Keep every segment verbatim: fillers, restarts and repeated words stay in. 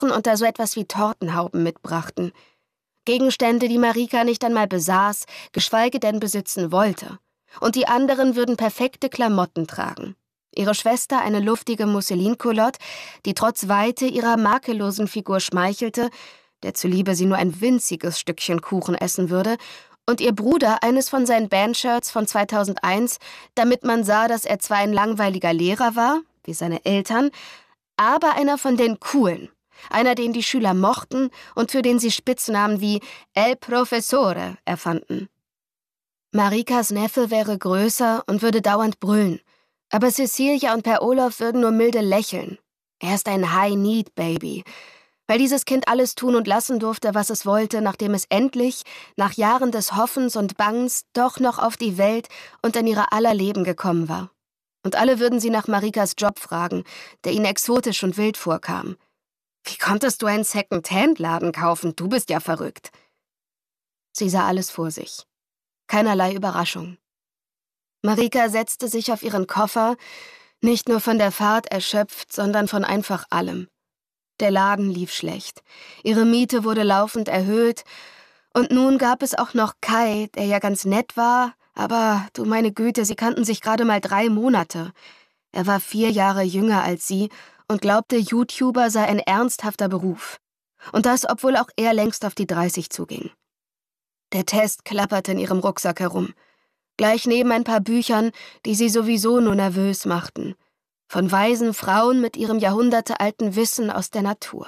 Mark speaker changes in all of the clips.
Speaker 1: unter so etwas wie Tortenhauben mitbrachten. Gegenstände, die Marika nicht einmal besaß, geschweige denn besitzen wollte. Und die anderen würden perfekte Klamotten tragen. Ihre Schwester eine luftige Musselinculotte, die trotz Weite ihrer makellosen Figur schmeichelte, der zuliebe sie nur ein winziges Stückchen Kuchen essen würde, und ihr Bruder eines von seinen Bandshirts von zweitausendeins, damit man sah, dass er zwar ein langweiliger Lehrer war, wie seine Eltern, aber einer von den Coolen, einer, den die Schüler mochten und für den sie Spitznamen wie El Professore erfanden. Marikas Neffe wäre größer und würde dauernd brüllen, aber Cecilia und Per Olaf würden nur milde lächeln. Er ist ein High-Need-Baby, weil dieses Kind alles tun und lassen durfte, was es wollte, nachdem es endlich, nach Jahren des Hoffens und Bangens, doch noch auf die Welt und in ihrer aller Leben gekommen war. Und alle würden sie nach Marikas Job fragen, der ihnen exotisch und wild vorkam. »Wie konntest du einen Second-Hand-Laden kaufen? Du bist ja verrückt.« Sie sah alles vor sich. Keinerlei Überraschung. Marika setzte sich auf ihren Koffer, nicht nur von der Fahrt erschöpft, sondern von einfach allem. Der Laden lief schlecht. Ihre Miete wurde laufend erhöht. Und nun gab es auch noch Kai, der ja ganz nett war, aber, du meine Güte, sie kannten sich gerade mal drei Monate. Er war vier Jahre jünger als sie und glaubte, YouTuber sei ein ernsthafter Beruf. Und das, obwohl auch er längst auf die dreißig zuging. Der Test klapperte in ihrem Rucksack herum. Gleich neben ein paar Büchern, die sie sowieso nur nervös machten. Von weisen Frauen mit ihrem jahrhundertealten Wissen aus der Natur.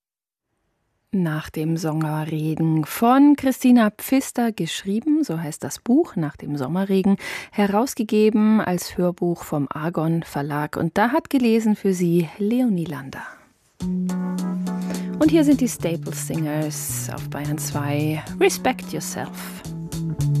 Speaker 2: Nach dem Sommerregen von Christina Pfister geschrieben, so heißt das Buch, Nach dem Sommerregen, herausgegeben als Hörbuch vom Argon Verlag. Und da hat gelesen für Sie Leonie Lander. Und hier sind die Staple Singers auf Bayern zwei. Respect Yourself.